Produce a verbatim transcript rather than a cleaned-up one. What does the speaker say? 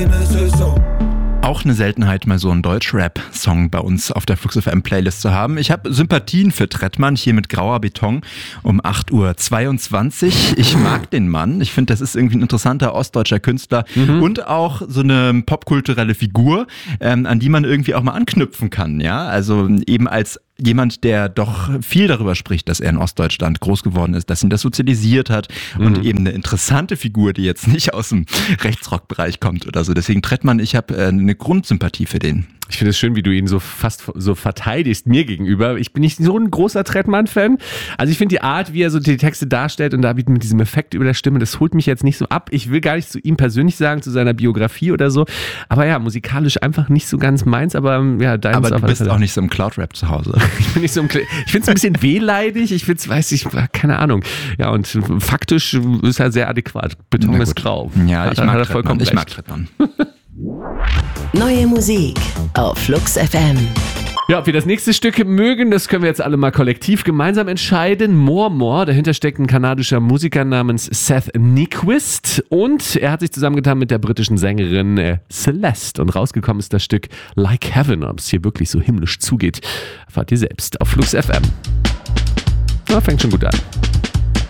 Auch eine Seltenheit, mal so einen Deutsch-Rap-Song bei uns auf der Flux F M-Playlist zu haben. Ich habe Sympathien für Trettmann, hier mit Grauer Beton um acht Uhr zweiundzwanzig. Ich mag den Mann. Ich finde, das ist irgendwie ein interessanter ostdeutscher Künstler mhm. und auch so eine popkulturelle Figur, ähm, an die man irgendwie auch mal anknüpfen kann. Ja, also eben als jemand, der doch viel darüber spricht, dass er in Ostdeutschland groß geworden ist, dass ihn das sozialisiert hat mhm. und eben eine interessante Figur, die jetzt nicht aus dem Rechtsrock-Bereich kommt oder so. Deswegen Trettmann, ich habe äh, eine Grundsympathie für den. Ich finde es schön, wie du ihn so fast so verteidigst mir gegenüber. Ich bin nicht so ein großer Trettmann-Fan. Also ich finde die Art, wie er so die Texte darstellt und da mit diesem Effekt über der Stimme, das holt mich jetzt nicht so ab. Ich will gar nicht zu ihm persönlich sagen, zu seiner Biografie oder so. Aber ja, musikalisch einfach nicht so ganz meins. Aber ja, deins. Aber du bist auch nicht so im Cloud-Rap zu Hause. Ich bin nicht so im Cl- Ich finde es ein bisschen wehleidig. Ich finde es, weiß ich, keine Ahnung. Ja, und faktisch ist er sehr adäquat. Beton ist grau. Ja, ich hat, mag hat Trettmann. Ich mag Trettmann. Neue Musik auf Flux F M. Ja, ob wir das nächste Stück mögen, das können wir jetzt alle mal kollektiv gemeinsam entscheiden. More More, dahinter steckt ein kanadischer Musiker namens Seth Nyquist und er hat sich zusammengetan mit der britischen Sängerin äh, Celeste und rausgekommen ist das Stück Like Heaven. Ob es hier wirklich so himmlisch zugeht, erfahrt ihr selbst auf Flux F M. Ja, fängt schon gut an.